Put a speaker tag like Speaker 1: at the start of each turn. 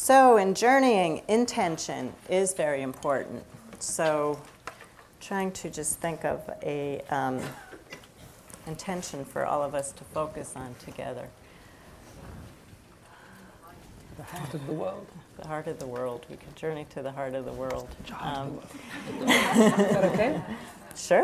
Speaker 1: So in journeying, intention is very important. So trying to just think of a intention for all of us to focus on together.
Speaker 2: The heart of the world.
Speaker 1: The heart of the world. We could journey to the heart of the world.
Speaker 2: Is that okay?
Speaker 1: Sure.